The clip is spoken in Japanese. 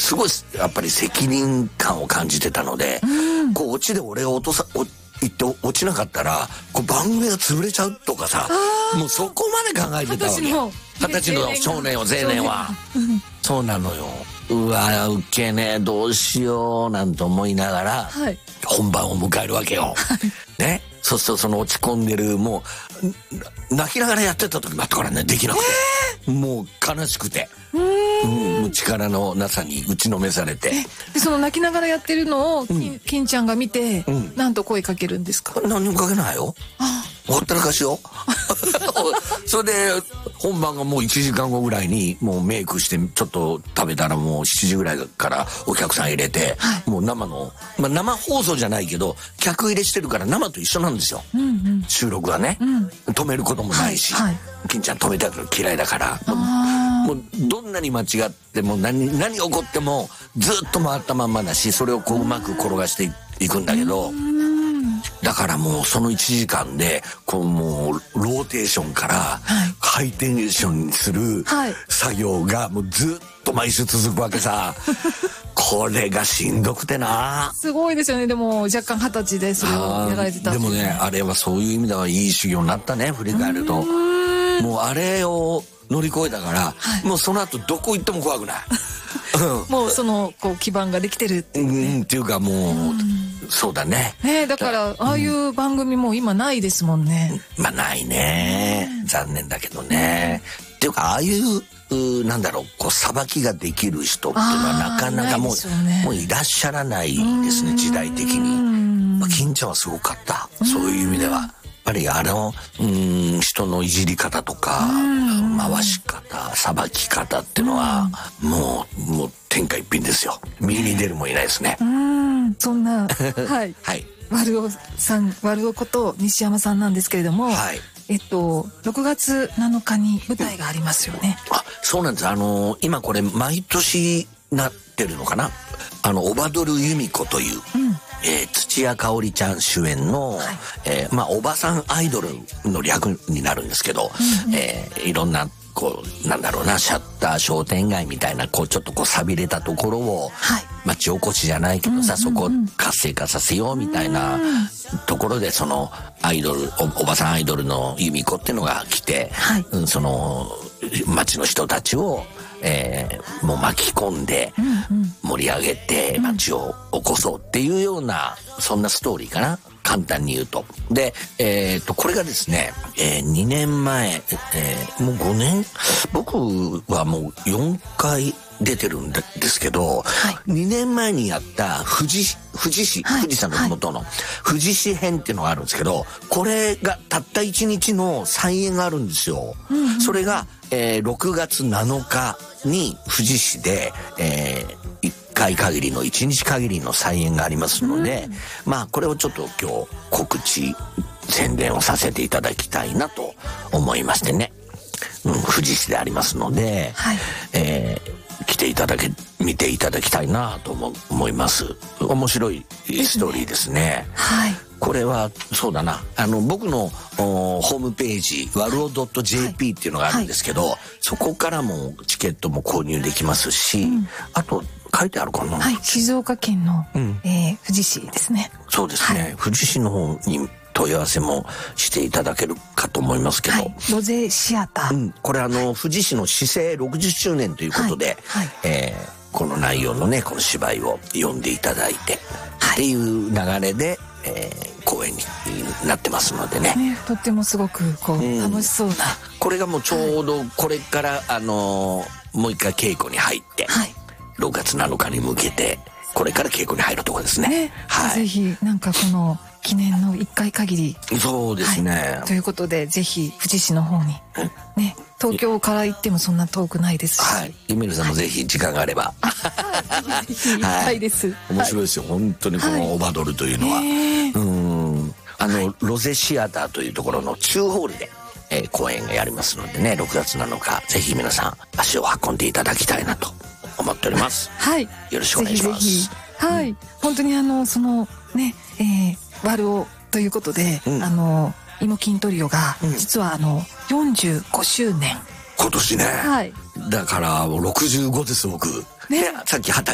すごいやっぱり責任感を感じてたので、こうオチで俺が言って落ちなかったらこう番組が潰れちゃうとかさ、もうそこまで考えてたわけ。20歳の少年を青年はそうなのよ。うわウケねえどうしようなんて思いながら本番を迎えるわけよ、ね。そうするとその落ち込んでるもう泣きながらやってた時もあったからね、できなくて、もう悲しくて、もう力のなさに打ちのめされて。 でその泣きながらやってるのを金ちゃんが見て、なんと声かけるんですか？ 何もかけないよ。ほったらかしよ。それで本番がもう1時間後ぐらいにもうメイクしてちょっと食べたらもう7時ぐらいからお客さん入れて、もう生の、生放送じゃないけど客入れしてるから生と一緒なんですよ、収録はね、止めることもないし、金ちゃん止めたの嫌いだから、もうどんなに間違っても何起こってもずっと回ったまんまだし、それをこううまく転がしていくんだけど、だからもうその1時間でこうもうローテーションからハイテンションにする作業がもうずっと毎週続くわけさ。これがしんどくてな。 すごいですよね。でも若干20歳でそれをやられてた。 でもね、あれはそういう意味ではいい修行になったね、振り返ると。もうあれを乗り越えたから、もうその後どこ行っても怖くない。 もうそのこう基盤ができてるっていうね。 っていうかもうそうだね。 だからああいう番組も今ないですもんね。 ないね。残念だけどね。っていうかああいうなんだろう、こうさばきができる人っていうのはなかなかもういらっしゃらないですね、時代的に。金ちゃんはすごかった、そういう意味では。やっぱり人のいじり方とか回し方、さばき方っていうのはもう天下一品ですよ。右に出るもいないですね。 そんな丸尾さん、丸尾こと西山さんなんですけれども、6月7日に舞台がありますよね。 そうなんです。今これ毎年なってるのかな。オバドル由美子という、土屋香織ちゃん主演の、おばさんアイドルの略になるんですけど、いろんなこうなんだろうな、シャッター商店街みたいなこうちょっとこう寂れたところを、町おこしじゃないけどさ、そこを活性化させようみたいなところで、そのアイドル おばさんアイドルの由美子っていうのが来て、その町の人たちをもう巻き込んで盛り上げて町を起こそうっていうような、そんなストーリーかな、簡単に言うと。で、これがですね、2年前、もう5年、僕はもう4回出てるんですけど、2年前にやった富士山の麓の富士市編っていうのがあるんですけど、これがたった1日の再演があるんですよ。それが、6月7日に富士市で、1回限りの1日限りの再演がありますので、これをちょっと今日告知宣伝をさせていただきたいなと思いましてね、富士市でありますので、来て見ていただきたいなと思います。面白いストーリーですね。これはそうだな、僕のホームページワルオ .jp っていうのがあるんですけど、そこからもチケットも購入できますし、あと書いてあるかな、 静岡県の、富士市ですね。 そうですね、富士市の方に問い合わせもしていただけるかと思いますけど、 ロゼシアター、これ富士市の市政60周年ということで、この内容のね、この芝居を読んでいただいて、っていう流れで、公演になってますのでね、 とってもすごくこう、楽しそうな。 これがもうちょうどこれから、もう一回稽古に入って、6月7日に向けてこれから稽古に入るところですね。 ぜひなんかこの記念の1回限り、 そうですね、ということで、ぜひ富士市の方にね、東京から行ってもそんな遠くないですし、 ゆめるさんもぜひ時間があれば、 ぜひ行きたいです。 面白いですよ、本当にこのオバドルというのは。ロゼシアターというところの中ホールで、公演がやりますのでね、6月7日ぜひ皆さん足を運んでいただきたいなと思っております。よろしくお願いします。 ぜひぜひ、本当にそのね、ワルオということで、イモキントリオが実は45周年、 今年ね、だから65です僕。さっき20